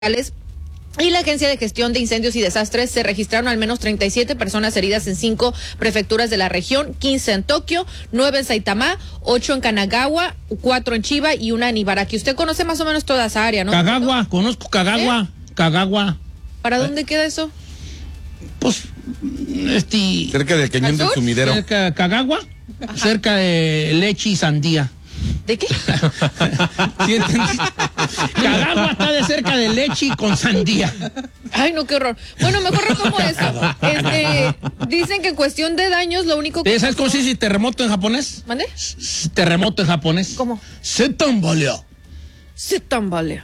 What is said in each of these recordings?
y la Agencia de Gestión de Incendios y Desastres. Se registraron al menos 37 personas heridas en 5 prefecturas de la región, 15 en Tokio, 9 en Saitama, 8 en Kanagawa, 4 en Chiba y 1 en Ibaraki. Usted conoce más o menos toda esa área, ¿no? Kagawa, conozco Kagawa, Kagawa. ¿Para dónde queda eso? Pues, cerca del cañón del Sumidero. Cerca de Kagawa, cerca de leche y sandía. ¿De qué? ¿Sí entendí? Kagawa está de cerca de leche y con sandía. Ay, no, qué horror. Bueno, mejor retomo eso. Dicen que en cuestión de daños, lo único que... ¿Sabes cómo se dice terremoto en japonés? ¿Mande? Terremoto en japonés. ¿Cómo? Se tambaleó. Se tambalea.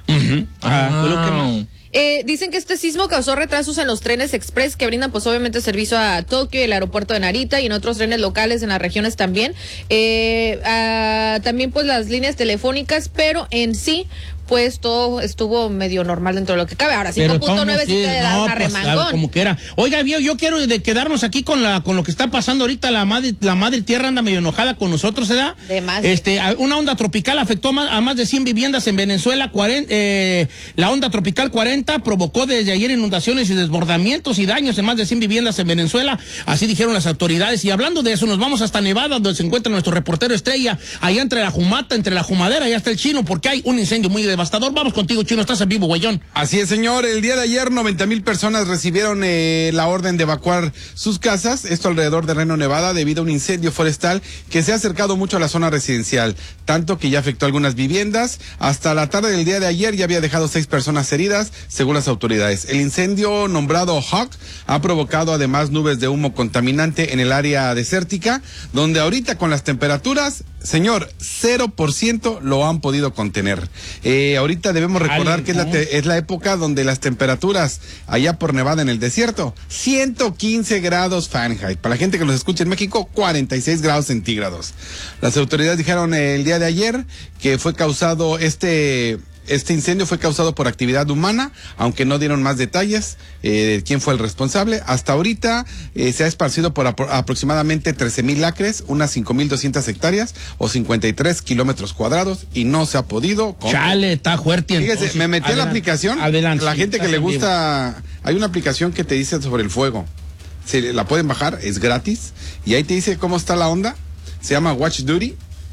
Dicen que este sismo causó retrasos en los trenes express que brindan pues obviamente servicio a Tokio, el aeropuerto de Narita y en otros trenes locales en las regiones también. También pues las líneas telefónicas, pero en sí pues todo estuvo medio normal dentro de lo que cabe. Ahora 5.9 sí te da una remangón. Como que era. Oiga, yo quiero quedarnos aquí con lo que está pasando ahorita. La madre tierra anda medio enojada con nosotros, ¿verdad? De más. Una onda tropical afectó a más de 100 viviendas en Venezuela. La onda tropical 40 provocó desde ayer inundaciones y desbordamientos y daños en más de 100 viviendas en Venezuela. Así dijeron las autoridades. Y hablando de eso, nos vamos hasta Nevada, donde se encuentra nuestro reportero estrella. Allá entre la Jumata, entre la Jumadera, allá está el Chino, porque hay un incendio muy devastador. Vamos contigo, Chino, estás en vivo, güeyón. Así es, señor. El día de ayer 90,000 personas recibieron la orden de evacuar sus casas, esto alrededor de Reno, Nevada, debido a un incendio forestal que se ha acercado mucho a la zona residencial, tanto que ya afectó algunas viviendas. Hasta la tarde del día de ayer ya había dejado 6 personas heridas, según las autoridades. El incendio nombrado Hawk ha provocado además nubes de humo contaminante en el área desértica, donde ahorita con las temperaturas, señor, 0% lo han podido contener. Ahorita debemos recordar que es la época donde las temperaturas allá por Nevada en el desierto, 115 grados Fahrenheit. Para la gente que nos escucha en México, 46 grados centígrados. Las autoridades dijeron el día de ayer que fue causado este incendio fue causado por actividad humana, aunque no dieron más detalles de quién fue el responsable. Hasta ahorita se ha esparcido por aproximadamente 13,000 acres, unas 5,200 hectáreas o 53 kilómetros cuadrados y no se ha podido... Chale, está fuerte. Fíjese, entonces, me metí a la aplicación. Adelante. La gente que le gusta... Hay una aplicación que te dice sobre el fuego. La pueden bajar, es gratis. Y ahí te dice cómo está la onda. Se llama Watch Duty.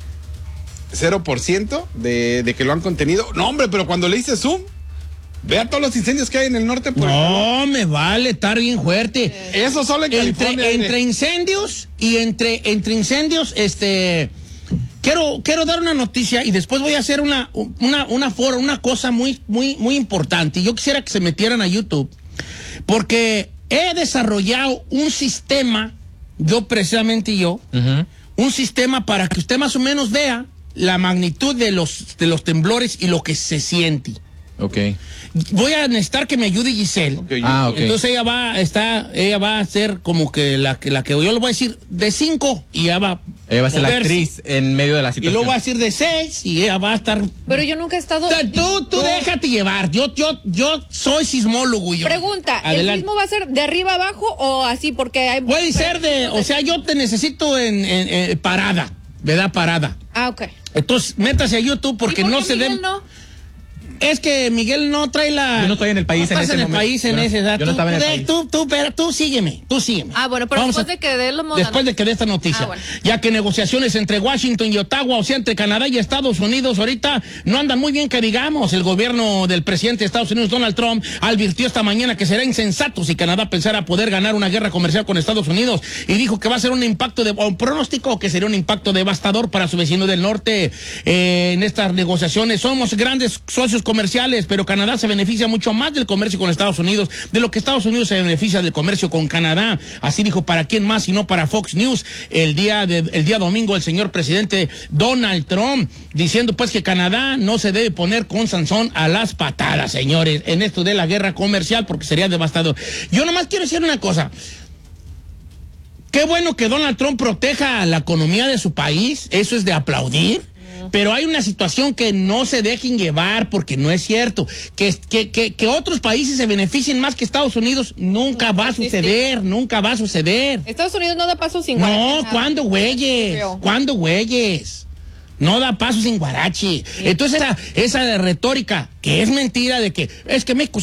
0% de que lo han contenido. No, hombre, pero cuando le hice zoom, vea todos los incendios que hay en el norte. No, me vale, estar bien fuerte. Eso solo en California. Entre incendios y entre incendios, quiero dar una noticia y después voy a hacer una cosa muy, muy, muy importante. Yo quisiera que se metieran a YouTube, porque he desarrollado un sistema, un sistema para que usted más o menos vea la magnitud de los temblores y lo que se siente. Okay. Voy a necesitar que me ayude Giselle. Okay. Entonces ella va a ser como que la que yo le voy a decir de 5 y ella va a ser la actriz en medio de la situación. Y luego va a decir de 6 y ella va a estar... Pero yo nunca he estado... Tú déjate llevar. Yo soy sismólogo. Pregunta, Adelante. ¿El sismo va a ser de arriba abajo o así? Porque hay... Puede ser yo te necesito en parada, ¿verdad? Parada. Ok. Entonces, métase a YouTube porque ¿Y por no qué se Miguel den... no? Es que Miguel no trae la... Yo no estoy en el país en ese momento. Yo no estaba en el país. Tú sígueme. Ah, bueno, pero después de que dé Después de que dé esta noticia. Bueno. Ya que negociaciones entre Washington y Ottawa, o sea, entre Canadá y Estados Unidos, ahorita no andan muy bien que digamos. El gobierno del presidente de Estados Unidos, Donald Trump, advirtió esta mañana que será insensato si Canadá pensara poder ganar una guerra comercial con Estados Unidos y dijo que va a ser un pronóstico que sería un impacto devastador para su vecino del norte en estas negociaciones. Somos grandes socios comerciales, pero Canadá se beneficia mucho más del comercio con Estados Unidos de lo que Estados Unidos se beneficia del comercio con Canadá. Así dijo, ¿para quién más sino para Fox News el día domingo el señor presidente Donald Trump, diciendo pues que Canadá no se debe poner con Sansón a las patadas, señores, en esto de la guerra comercial, porque sería devastador. Yo nomás quiero decir una cosa. Qué bueno que Donald Trump proteja la economía de su país, eso es de aplaudir. Pero hay una situación que no se dejen llevar porque no es cierto. Que otros países se beneficien más que Estados Unidos nunca va a suceder, nunca va a suceder. Estados Unidos no da paso sin No, ¿cuándo güeyes? ¿Cuándo güeyes? No da paso sin guarache. Entonces esa retórica, que es mentira de que es que México